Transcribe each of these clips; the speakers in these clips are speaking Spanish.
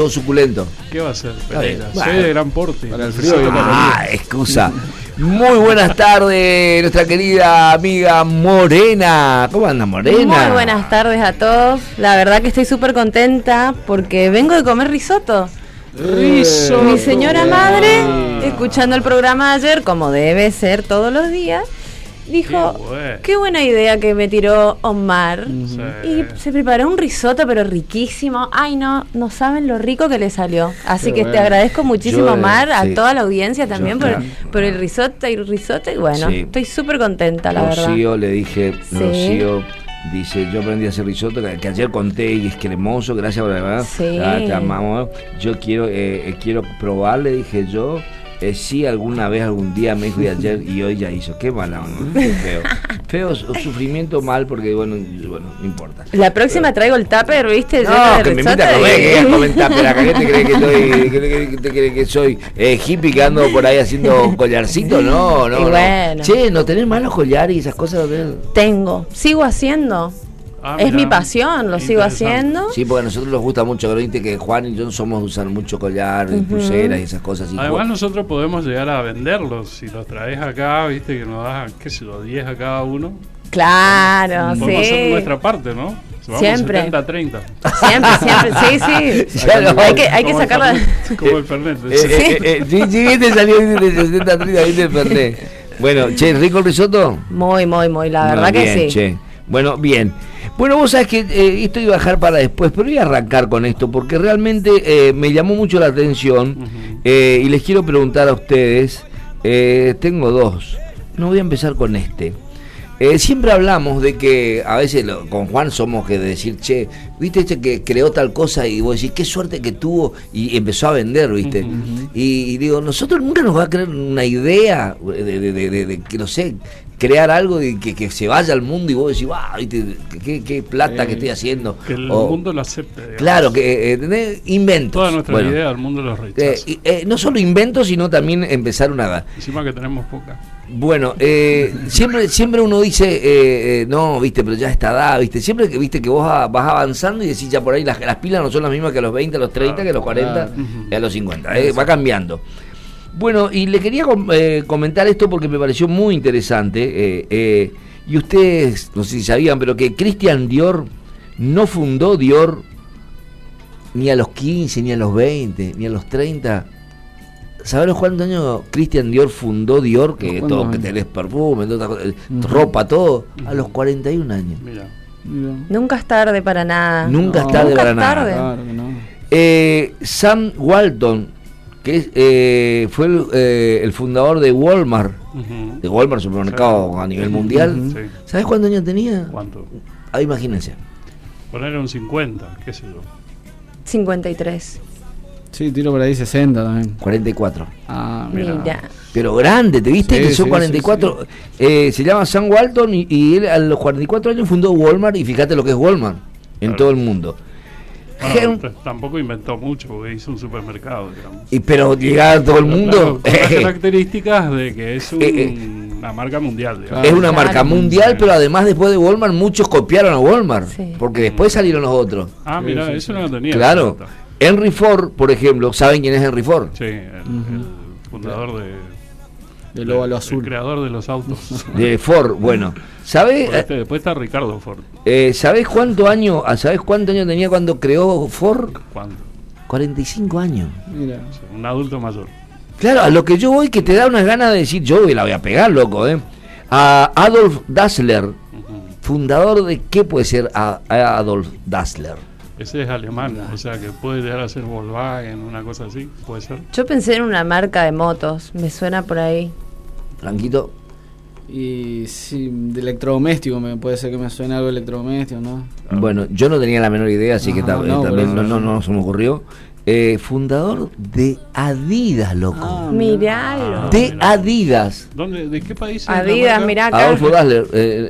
todo suculento. ¿Qué va a ser, Pereira? Soy de gran porte. Para el frío. Excusa. Muy buenas tardes, nuestra querida amiga Morena. ¿Cómo anda, Morena? Muy buenas tardes a todos. La verdad que estoy súper contenta porque vengo de comer risotto. Risotto. Mi señora madre, escuchando el programa de ayer, como debe ser todos los días, dijo, qué buena idea que me tiró Omar. Sí. Y se preparó un risotto, pero riquísimo. Ay, no saben lo rico que le salió. Así que te agradezco muchísimo, Omar, a toda la audiencia también por el risotto y bueno, estoy súper contenta, la verdad. Rocío, le dije, Rocío, dice, yo aprendí a hacer risotto, que ayer conté y es cremoso, gracias por la verdad. Te amamos. Yo quiero probar, le dije yo. Sí, alguna vez, algún día me dijo, y ayer y hoy ya hizo. Qué mala onda, qué feo. Feo, sufrimiento mal, porque bueno, no importa. La próxima traigo el tupper, ¿viste? No, que me invita a comer, que a comer tupper. Acá, ¿qué te crees que soy hippie que ando por ahí haciendo collarcito? No. Bueno. Che, ¿no tenés malos collares y esas cosas? Tengo, sigo haciendo. Es mi pasión, lo sigo haciendo. Sí, porque a nosotros nos gusta mucho, pero viste que Juan y yo somos de usar mucho collar, pulseras y esas cosas. Y además nosotros podemos llegar a venderlos, si los traes acá, viste que nos das, qué sé yo, 10 a cada uno. Claro, podemos hacer nuestra parte, ¿no? Vamos siempre. 70-30. Siempre, sí. Hay que sacarla. Como el Fernet. Sí, te salió de 70-30, viste el Fernet. Bueno, che, ¿rico el risotto? Muy, la verdad que sí. Che. Bueno, bien. Bueno, vos sabés que esto iba a dejar para después, pero voy a arrancar con esto porque realmente me llamó mucho la atención y les quiero preguntar a ustedes, tengo dos, no voy a empezar con este. Siempre hablamos de que a veces con Juan somos que de decir, che, viste que creó tal cosa y vos decís, qué suerte que tuvo y empezó a vender, viste. Y digo, nosotros nunca nos va a creer una idea de que no sé, crear algo y que se vaya al mundo y vos decís, wow, ¿viste? ¿Qué plata que estoy haciendo? Que el mundo lo acepte, digamos. Claro, que tenés inventos. Toda nuestra idea el mundo lo rechaza. No solo inventos, sino también empezar una edad. Encima que tenemos poca. Bueno, siempre uno dice, no, viste, pero ya está edad, viste, siempre que viste que vos vas avanzando y decís ya por ahí las pilas no son las mismas que a los 20, a los 30, que a los 40, y a los 50, va cambiando. Bueno, y le quería comentar esto porque me pareció muy interesante, y ustedes, no sé si sabían, pero que Christian Dior no fundó Dior ni a los 15, ni a los 20, ni a los 30. ¿Sabés cuántos años Christian Dior fundó Dior? Que todo, que tenés perfume, ropa, todo. A los 41 años. Mira. Nunca es tarde para nada. Nunca es tarde para nada. Claro que no. Sam Walton, que fue el fundador de Walmart, de Walmart, supermercado a nivel mundial. ¿Sabés cuántos años tenía? ¿Cuánto? Imagínense. Poner un 50, qué sé yo. 53. Sí, tiro por ahí 60 también. 44. Ah, mira. Pero grande, ¿te viste? Que son 44. Se llama Sam Walton y él a los 44 años fundó Walmart y fíjate lo que es Walmart en todo el mundo. Bueno, tampoco inventó mucho porque hizo un supermercado, digamos. Pero llegar a todo el mundo. Claro, con las características de que es una marca mundial. Digamos. Es una marca mundial, pero además después de Walmart muchos copiaron a Walmart. Porque después salieron los otros. Ah, mira, eso no lo tenía. Claro. Henry Ford, por ejemplo, ¿saben quién es Henry Ford? Sí, el fundador del óvalo azul. El creador de los autos. De Ford, bueno. ¿Sabes? Después está Ricardo Ford. ¿Sabés cuántos años tenía cuando creó Ford? ¿Cuánto? 45 años. Mira. Un adulto mayor. Claro, a lo que yo voy que te da unas ganas de decir, yo la voy a pegar, loco, A Adolf Dassler, fundador de, ¿qué puede ser Adolf Dassler? Ese es alemán, o sea que puede llegar a ser Volkswagen, una cosa así, puede ser. Yo pensé en una marca de motos, me suena por ahí. Franquito. Y sí, de electrodoméstico, puede ser que me suene algo de electrodoméstico, ¿no? Bueno, yo no tenía la menor idea, así que también no se me ocurrió. Fundador de Adidas, loco. Miralo. De Adidas. ¿Dónde? ¿De qué país? Adidas, mirá acá. Adolfo Dassler.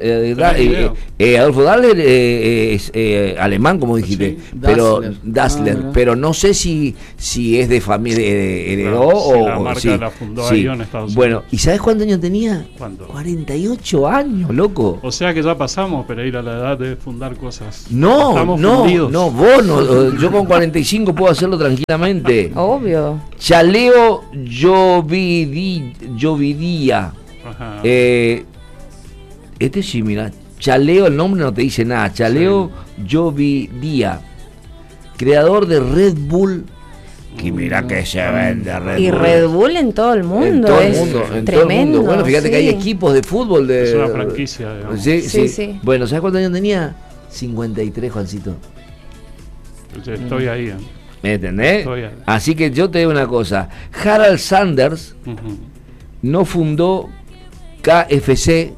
Adolfo Dassler es alemán, como dijiste. Sí, pero Dassler. Pero no sé si es de familia, heredó o la marca la fundó ahí en Estados Unidos. Bueno, ¿y sabes cuántos años tenía? ¿Cuánto? 48 años, loco. O sea que ya pasamos, pero ir a la edad de fundar cosas. No, vos no. Yo con 45 puedo hacerlo tranquilamente. Obvio. Chaleo Llovidía. Ajá. Este sí, mira. Chaleo, el nombre no te dice nada. Chaleo Llovidía. Creador de Red Bull. Que mira que se vende Red Bull. Y Red Bull en todo el mundo. En todo el es mundo, en tremendo. todo el mundo. Bueno, fíjate que hay equipos de fútbol de. Es una franquicia, digamos. Sí. Bueno, ¿sabes cuántos años tenía? 53, Juancito. Estoy ahí. ¿Me entendés? Estoy ahí. Así que yo te digo una cosa. Harald Sanders no fundó KFC,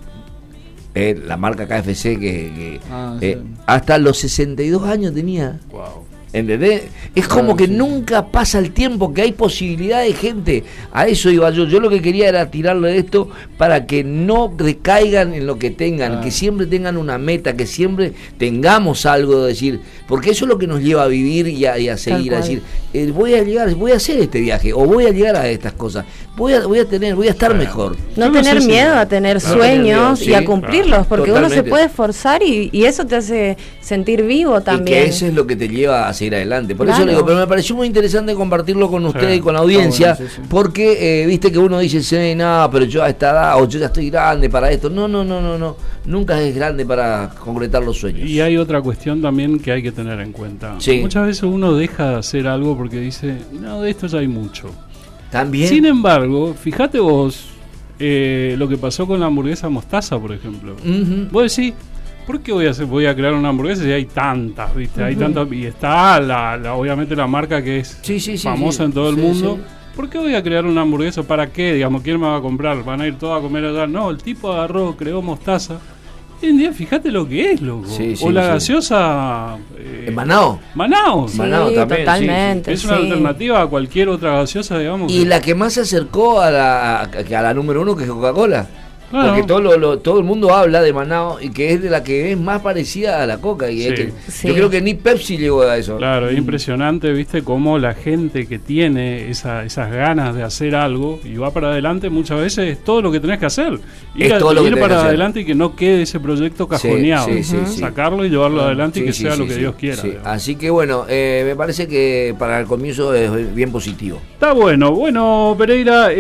la marca KFC que hasta los 62 años tenía. Wow. ¿Entendés? Es como que nunca pasa el tiempo, que hay posibilidad de gente. A eso iba yo. Yo lo que quería era tirarle de esto para que no recaigan en lo que tengan, que siempre tengan una meta, que siempre tengamos algo de decir, porque eso es lo que nos lleva a vivir y a seguir, a decir, voy a hacer este viaje, o voy a llegar a estas cosas, voy a estar mejor. No tener miedo a tener sueños y a cumplirlos, porque uno se puede esforzar y eso te hace sentir vivo también. Y que eso es lo que te lleva a seguir adelante. Por eso le digo, pero me pareció muy interesante compartirlo con usted y con la audiencia, porque viste que uno dice, sí, no, pero yo a esta edad, o yo ya estoy grande para esto. No, nunca es grande para concretar los sueños. Y hay otra cuestión también que hay que tener en cuenta. Muchas veces uno deja de hacer algo porque dice, no, de esto ya hay mucho. También. Sin embargo, fíjate vos lo que pasó con la hamburguesa mostaza, por ejemplo. Vos decís, ¿por qué voy a crear una hamburguesa si hay tantas, viste? Hay tantas, y está obviamente la marca que es famosa en todo el mundo. ¿Por qué voy a crear una hamburguesa? ¿Para qué? Digamos, ¿quién me va a comprar? ¿Van a ir todos a comer allá? No, el tipo agarró, creó mostaza. Hoy en día, fíjate lo que es, loco. O la gaseosa... Manao. Manao. Sí, Manao también. Totalmente. Es una alternativa a cualquier otra gaseosa, digamos. Y la que más se acercó a la número 1, que es Coca-Cola. Claro. Porque todo el mundo habla de Manao y que es de la que es más parecida a la Coca. Y yo creo que ni Pepsi llegó a eso. Claro, es impresionante, viste, cómo la gente que tiene esas ganas de hacer algo y va para adelante, muchas veces es todo lo que tenés que hacer. Ir para adelante y que no quede ese proyecto cajoneado. Sacarlo y llevarlo adelante y que sea lo que Dios quiera. Así que bueno, me parece que para el comienzo es bien positivo. Está bueno. Bueno, Pereira,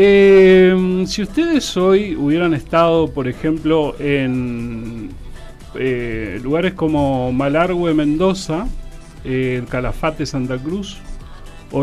si ustedes hoy hubieran estado, por ejemplo, en lugares como Malargüe, Mendoza, el Calafate, Santa Cruz, o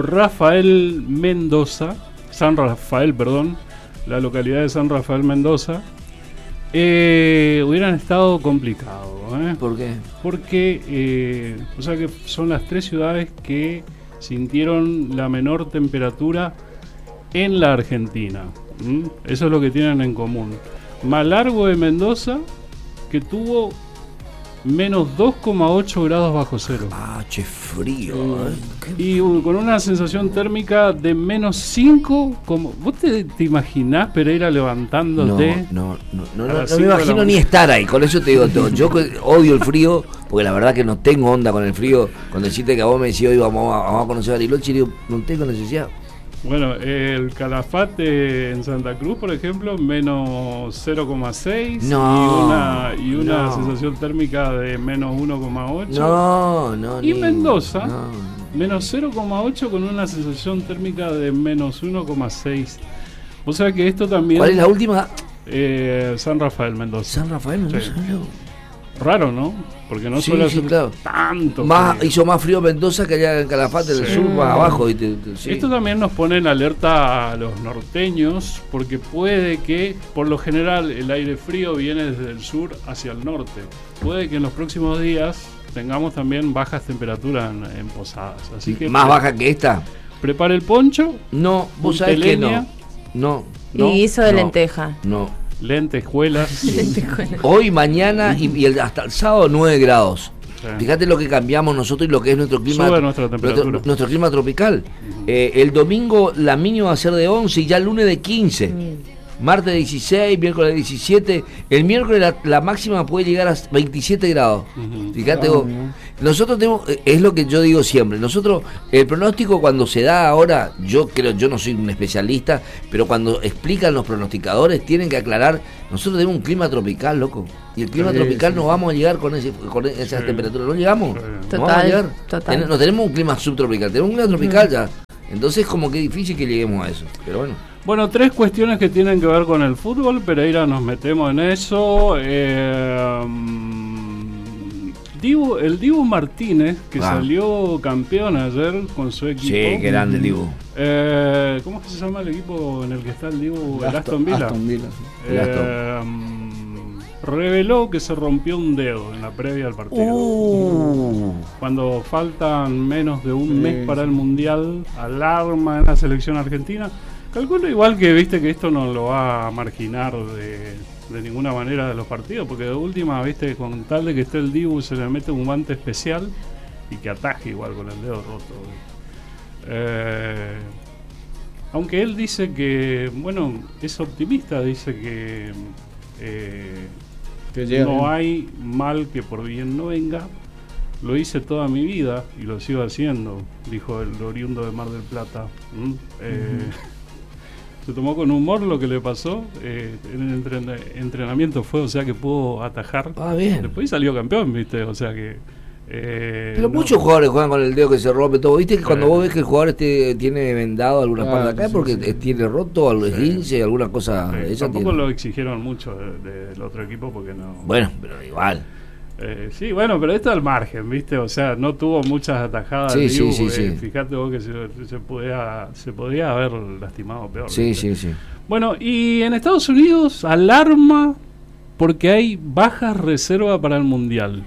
San Rafael, la localidad de San Rafael, Mendoza, hubieran estado complicados. ¿Por qué? Porque, o sea que son las 3 ciudades que sintieron la menor temperatura en la Argentina. Eso es lo que tienen en común. Malargüe de Mendoza, que tuvo menos 2,8 grados bajo cero. Che, frío. Y con una sensación térmica de menos 5. ¿Vos te imaginás, Pereira, levantándote? No me imagino ni estar ahí. Con eso te digo todo. Yo odio el frío, porque la verdad que no tengo onda con el frío. Cuando deciste que a vos me decís hoy vamos a conocer a Bariloche, digo, no tengo necesidad. Bueno, el Calafate en Santa Cruz, por ejemplo, menos 0,6 y una sensación térmica de menos 1,8. Y Mendoza, menos 0,8 con una sensación térmica de menos 1,6. O sea que esto también... ¿Cuál es la última? San Rafael, Mendoza. San Rafael, Mendoza. Raro, ¿no? Porque no suele hacer tanto frío. Hizo más frío Mendoza que allá en Calafate del sur, más abajo. Esto también nos pone en alerta a los norteños, porque puede que, por lo general, el aire frío viene desde el sur hacia el norte. Puede que en los próximos días tengamos también bajas temperaturas en Posadas. Así que ¿más baja que esta? Prepare el poncho. No, vos sabés que no. Y hizo de lenteja. No. Lentejuelas. Hoy, mañana y hasta el sábado 9 grados. Fíjate lo que cambiamos nosotros y lo que es nuestro clima. Sube nuestra temperatura. Nuestro clima tropical. El domingo la mínima va a ser de 11 y ya el lunes de 15. Martes 16, miércoles 17. El miércoles la máxima puede llegar a 27 grados. Fíjate vos. nosotros tenemos, es lo que yo digo siempre, nosotros, el pronóstico cuando se da ahora, yo no soy un especialista, pero cuando explican los pronosticadores tienen que aclarar, nosotros tenemos un clima tropical, loco, y el clima tropical no vamos a llegar con esas temperaturas, no llegamos, no vamos a llegar. No tenemos un clima subtropical, tenemos un clima tropical ya, entonces como que es difícil que lleguemos a eso, pero bueno. Bueno, 3 cuestiones que tienen que ver con el fútbol, Pereira, nos metemos en eso. El Dibu Martínez, que salió campeón ayer con su equipo. Sí, qué grande el Dibu. ¿Cómo es que se llama el equipo en el que está el Dibu? El Aston Villa. Reveló que se rompió un dedo en la previa del partido. Cuando faltan menos de un mes para el Mundial, alarma en la selección argentina. Calculo igual que viste que esto no lo va a marginar de ninguna manera de los partidos, porque de última, viste, con tal de que esté el Dibu se le mete un guante especial y que ataje igual con el dedo roto. Aunque él dice que, bueno, es optimista, dice que no hay mal que por bien no venga. Lo hice toda mi vida y lo sigo haciendo, dijo el oriundo de Mar del Plata. Se tomó con humor lo que le pasó. En el entrenamiento fue, o sea que pudo atajar. Bien. Después salió campeón, viste, o sea que... pero muchos jugadores juegan con el dedo que se rompe todo. Viste que cuando vos ves que el jugador tiene vendado alguna parte de acá, es porque tiene roto algo, esguince, alguna cosa. Tampoco lo exigieron mucho del otro equipo porque no. Bueno, pero igual. Sí, bueno, pero esto al margen, viste, o sea, no tuvo muchas atajadas. Sí. Fíjate vos que se podía haber lastimado peor. Sí. Bueno, y en Estados Unidos alarma porque hay bajas reservas para el Mundial.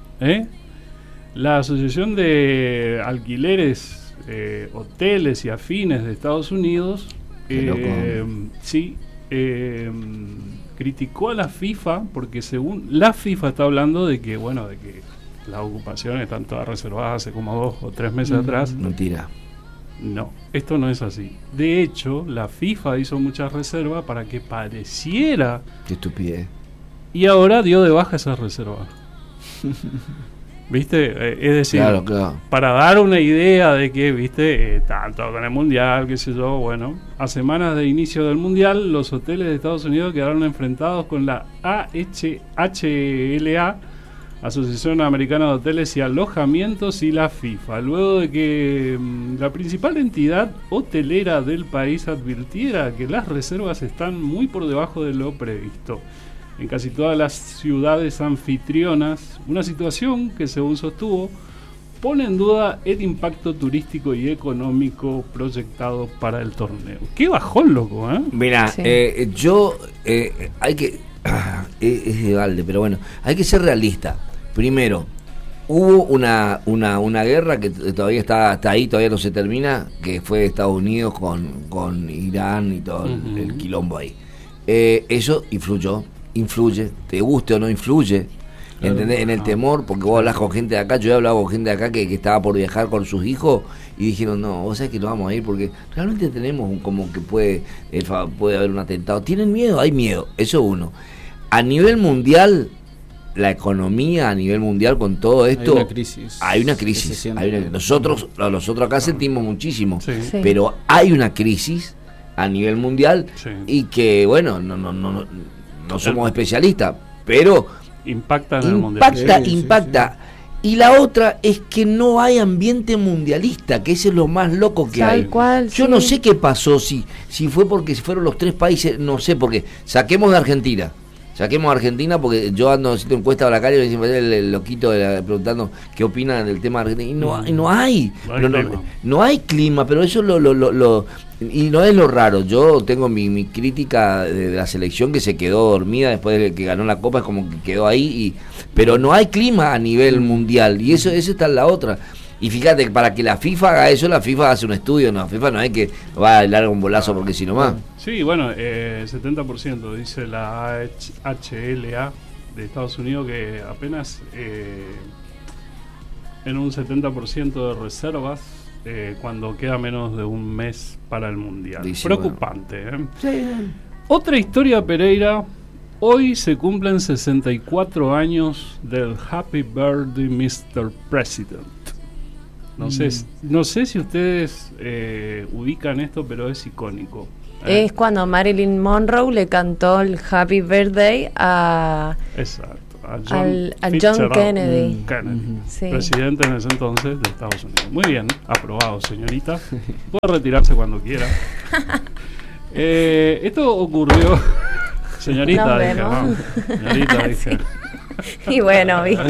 La Asociación de Alquileres, Hoteles y Afines de Estados Unidos criticó a la FIFA porque según la FIFA está hablando de que las ocupaciones están todas reservadas hace como 2 o 3 meses atrás. Mentira. No, esto no es así. De hecho, la FIFA hizo muchas reservas para que pareciera. Qué estupidez. Y ahora dio de baja esas reservas. ¿Viste? Es decir, claro. Para dar una idea de que, ¿viste? Tanto con el Mundial, qué sé yo, bueno, a semanas de inicio del Mundial, los hoteles de Estados Unidos quedaron enfrentados con la AHLA, Asociación Americana de Hoteles y Alojamientos, y la FIFA, luego de que la principal entidad hotelera del país advirtiera que las reservas están muy por debajo de lo previsto en casi todas las ciudades anfitrionas, una situación que, según sostuvo, pone en duda el impacto turístico y económico proyectado para el torneo. ¡Qué bajón, loco! Mirá, sí. Hay que... es de balde, pero bueno, hay que ser realista. Primero, hubo una guerra que todavía está ahí, todavía no se termina, que fue Estados Unidos con Irán y todo el quilombo ahí. Eso influye, te guste o no influye, ¿entendés? En el temor, porque vos hablas con gente de acá, yo he hablado con gente de acá que estaba por viajar con sus hijos y dijeron, no, vos sabés que no vamos a ir porque realmente tenemos como que puede haber un atentado. ¿Tienen miedo? Hay miedo, eso uno. A nivel mundial, la economía a nivel mundial con todo esto, hay una crisis. Nosotros acá sentimos muchísimo, pero hay una crisis a nivel mundial y que, bueno, no somos especialistas, pero impacta en el mundial. Impacta. Y la otra es que no hay ambiente mundialista, que ese es lo más loco que hay. Yo no sé qué pasó, si fue porque fueron los 3 países, no sé, porque saquemos a Argentina porque yo ando haciendo encuestas a la calle y me dicen el loquito preguntando qué opinan del tema de Argentina y no hay clima, pero eso y no es lo raro. Yo tengo mi crítica de la selección que se quedó dormida después de que ganó la Copa, es como que quedó ahí, pero no hay clima a nivel mundial y eso está en la otra. Y fíjate, para que la FIFA haga eso, la FIFA hace un estudio, la FIFA no es que va a dar un bolazo porque si no más. Sí, bueno, 70% dice la HLA de Estados Unidos que apenas en un 70% de reservas cuando queda menos de un mes para el Mundial. Dice, preocupante. Sí. Otra historia, Pereira, Hoy se cumplen 64 años del Happy Birthday Mr. President. No sé si ustedes ubican esto, pero es icónico. Es cuando Marilyn Monroe le cantó el Happy Birthday a... Exacto. A John Kennedy. Sí. Presidente en ese entonces de Estados Unidos. Muy bien, aprobado, señorita. Puede retirarse cuando quiera. Esto ocurrió... Señorita, dije, ¿no? Señorita, dije. Sí. Y bueno, ¿viste?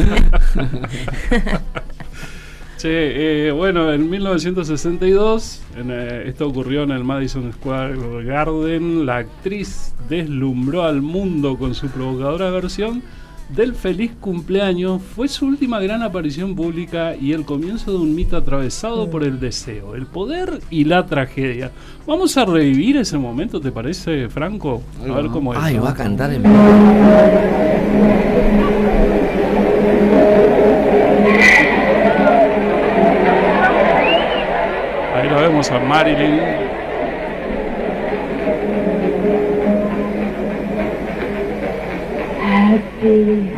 Bueno, en 1962, esto ocurrió en el Madison Square Garden, la actriz deslumbró al mundo con su provocadora versión del Feliz Cumpleaños. Fue su última gran aparición pública y el comienzo de un mito atravesado por el deseo, el poder y la tragedia. Vamos a revivir ese momento, ¿te parece, Franco? A ver cómo es. Ay, va a cantar en... Ahí lo vemos a Marilyn. Happy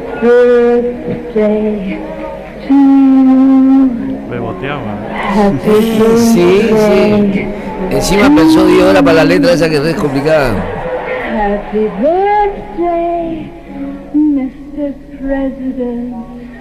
birthday to you. Beboteaba. Sí. Encima pensó 10 horas para la letra esa que es complicada. Happy birthday, Mr. President.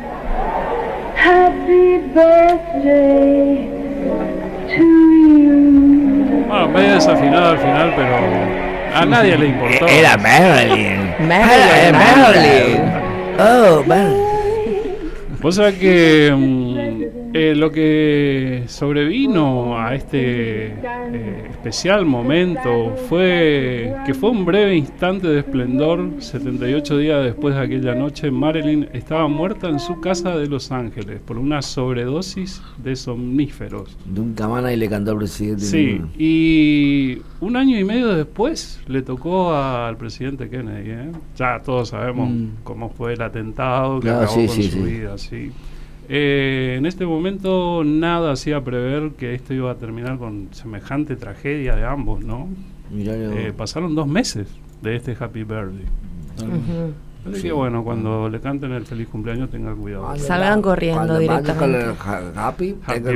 Happy birthday to you. Bueno, medio desafinado al final, pero a nadie le importó. Era Marilyn. Marilyn. Oh, Marilyn. Vos sabés que lo que sobrevino a este especial momento fue que fue un breve instante de esplendor. 78 días después de aquella noche, Marilyn estaba muerta en su casa de Los Ángeles por una sobredosis de somníferos. Nunca más nadie le cantó al presidente. Sí, y un año y medio después le tocó al presidente Kennedy. Ya todos sabemos cómo fue el atentado que acabó con su vida. Sí. En este momento nada hacía prever que esto iba a terminar con semejante tragedia de ambos, ¿no? Pasaron 2 meses de este Happy Birthday. Así que bueno, cuando le canten el feliz cumpleaños tenga cuidado. Salgan corriendo directamente. Happy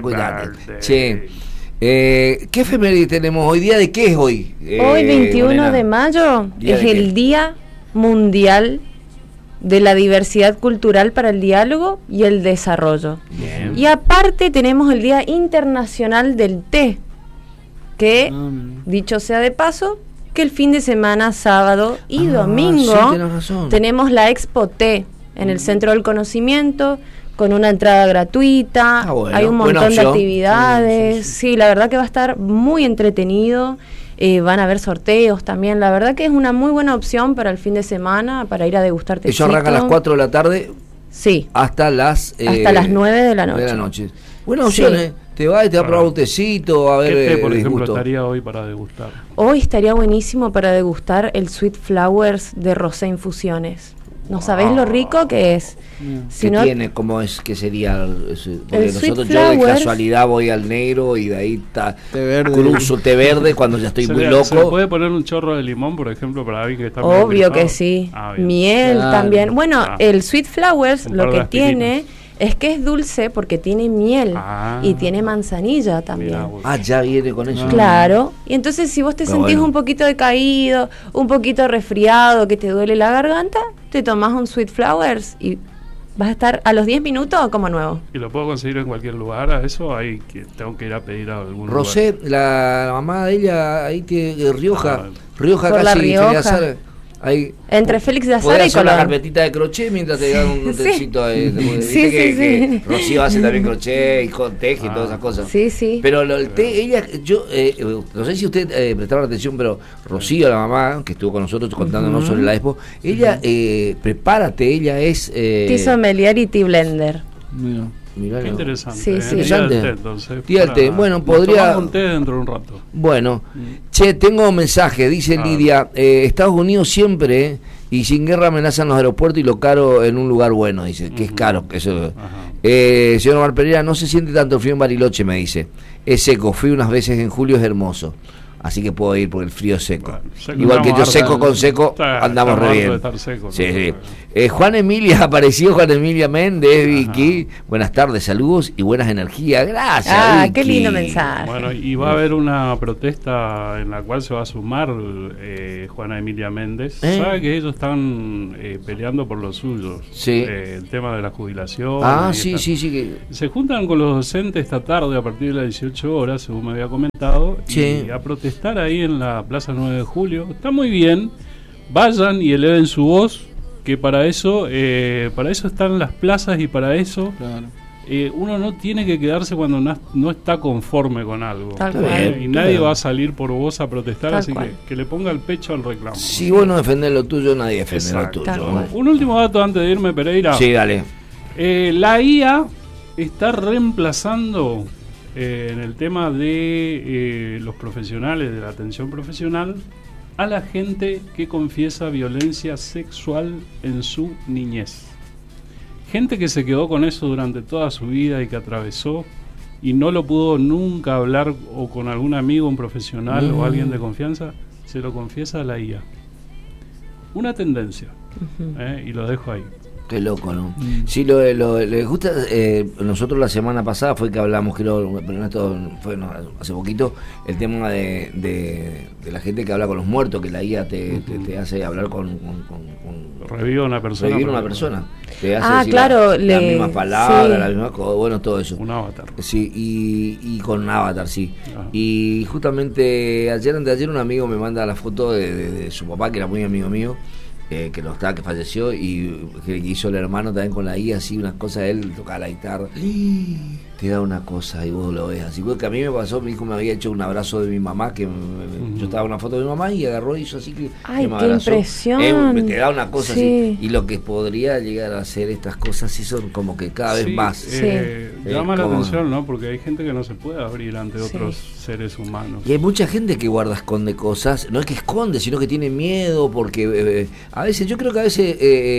Che, ¿qué efeméride tenemos hoy día? ¿De qué es hoy? Hoy 21 de mayo es el Día Mundial de la Diversidad Cultural para el Diálogo y el Desarrollo. Bien. Y aparte tenemos el Día Internacional del Té, que, dicho sea de paso, que el fin de semana, sábado y domingo, tenemos la Expo Té en el Centro del Conocimiento, con una entrada gratuita, hay un montón de actividades, sí, la verdad que va a estar muy entretenido. Van a haber sorteos también. La verdad que es una muy buena opción para el fin de semana, para ir a degustar tecito. Eso arranca a las 4 de la tarde. Sí. Hasta las 9 de la noche. Buenas opciones. Te vas y te vas a probar un tecito, a ver. ¿Qué té, por ejemplo, estaría hoy para degustar? Hoy estaría buenísimo para degustar el Sweet Flowers de Rosé Infusiones. No sabés lo rico que es. ¿Qué tiene? ¿Cómo es que sería? Porque nosotros, yo de casualidad voy al negro y de ahí cruzo té verde cuando ya estoy muy loco. ¿Se le puede poner un chorro de limón, por ejemplo, para alguien que está muy Obvio que sí. Miel también. Bueno, el Sweet Flowers lo que tiene es que es dulce porque tiene miel y tiene manzanilla también. Ya viene con eso. Claro. Y entonces si vos te sentís un poquito decaído, un poquito resfriado, que te duele la garganta, te tomás un Sweet Flowers y vas a estar a los 10 minutos como nuevo. ¿Y lo puedo conseguir en cualquier lugar? ¿A eso tengo que ir a pedir a algún Rosé, lugar? La mamá de ella ahí tiene Rioja. Por casi la Rioja. Ahí, entre Félix de Azara y Colón. Una carpetita de crochet mientras te dan un tecito ahí. Que Rocío hace también crochet y con teje y todas esas cosas. Sí. Pero el té, ella, yo no sé si usted prestaron atención, pero Rocío, la mamá, que estuvo con nosotros contándonos sobre la expo, ella prepara té, ella es... Tea sommelier y tea blender. Qué interesante. Sí. Interesante. Día del té. Bueno, podría. Un té dentro de un rato. Bueno, che, tengo un mensaje. Dice Lidia: Estados Unidos siempre y sin guerra amenazan los aeropuertos y lo caro en un lugar bueno. Dice que es caro. Eso. Señor Omar Pereira, no se siente tanto frío en Bariloche, me dice. Es seco. Fui unas veces en julio, es hermoso. así que puedo ir porque el frío es seco. Bueno, igual que yo seco con seco, andamos re bien. Seco, sí, sí. Juan Emilia, apareció Juan Emilia Méndez, Vicky. Buenas tardes, saludos y buenas energías. Gracias, Vicky. Qué lindo mensaje. Bueno, y va a haber una protesta en la cual se va a sumar Juana Emilia Méndez. Sabe que ellos están peleando por lo suyo. Sí. El tema de la jubilación. Sí. Se juntan con los docentes esta tarde a partir de las 18 horas, según me había comentado, y a protestar ahí en la Plaza 9 de Julio. Está muy bien. Vayan y eleven su voz, que para eso están las plazas y para eso uno no tiene que quedarse cuando no está conforme con algo. Y nadie va a salir por vos a protestar, así que le ponga el pecho al reclamo. Si vos no defendés lo tuyo, nadie defiende lo tuyo. Un último dato antes de irme, Pereira. Sí, dale. La IA está reemplazando en el tema de los profesionales de la atención profesional a la gente que confiesa violencia sexual en su niñez. Gente que se quedó con eso durante toda su vida y que atravesó y no lo pudo nunca hablar o con algún amigo, un profesional o alguien de confianza, se lo confiesa a la IA. Una tendencia, y lo dejo ahí. Qué loco, ¿no? Sí, le gusta. Nosotros la semana pasada fue que hablamos, pero esto fue hace poquito, el tema de la gente que habla con los muertos, que la IA te hace hablar con revive una persona. Revivir una persona. Te hace decir claro, las mismas palabras, sí. las mismas cosas, bueno, todo eso. Un avatar. Sí, y con un avatar, sí. Y justamente anteayer un amigo me manda la foto de su papá, que era muy amigo mío, que falleció, y que hizo el hermano también con la IA, así unas cosas, él tocaba la guitarra, te da una cosa y vos lo ves así. Porque a mí me pasó, mi hijo me había hecho un abrazo de mi mamá, que yo estaba en una foto de mi mamá y agarró y hizo así que ¡ay, me qué abrazó. impresión! Te da una cosa sí. así, y lo que podría llegar a hacer estas cosas sí son como que cada vez más. Llama la atención, ¿no? Porque hay gente que no se puede abrir ante otros seres humanos. Y hay mucha gente que esconde cosas, no es que esconde, sino que tiene miedo, porque a veces, yo creo que a veces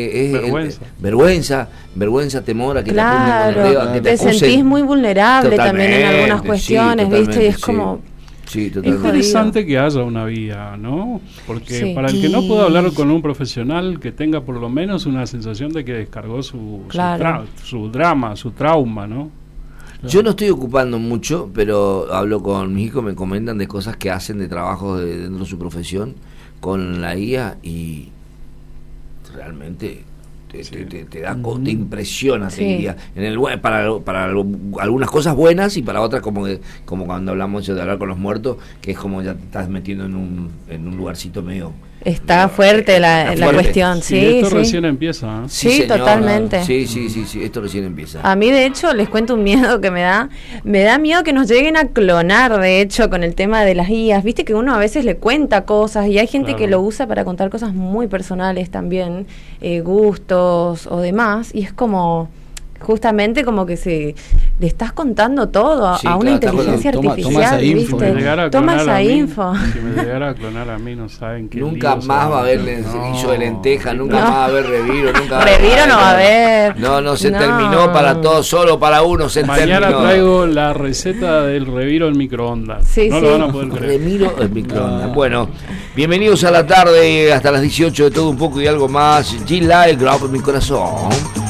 vergüenza, temor a que te apunten con el dedo, a que te acusen. Sentís muy vulnerable también en algunas cuestiones, ¿viste? Y es como... Sí, es interesante que haya una vía, ¿no? Porque para el que no pueda hablar con un profesional, que tenga por lo menos una sensación de que descargó su drama, su trauma, ¿no? Yo no estoy ocupando mucho, pero hablo con mis hijos, me comentan de cosas que hacen, de trabajos dentro de su profesión con la IA, y realmente te da, te impresiona, te diría, para algunas cosas buenas y para otras como cuando hablamos de hablar con los muertos, que es como ya te estás metiendo en un lugarcito medio... Está fuerte la cuestión, sí. Y esto recién empieza, ¿eh? Sí, totalmente. Sí, esto recién empieza. A mí, de hecho, les cuento un miedo que me da. Me da miedo que nos lleguen a clonar, de hecho, con el tema de las IAs. Viste que uno a veces le cuenta cosas y hay gente que lo usa para contar cosas muy personales también, gustos o demás, y es como... justamente como que le estás contando todo a una inteligencia artificial, ¿viste? Toma esa info. Si me llegara a clonar a mí, no saben qué. Nunca más va a haber guiso de lenteja, nunca más va a haber reviro, reviro no va a haber. No, se terminó para todos, solo para uno se terminó. Mañana traigo la receta del reviro en microondas. No lo van a poder creer. Reviro en microondas. Bueno, bienvenidos a la tarde, hasta las 18 de todo un poco y algo más. G-Live, grabo en mi corazón.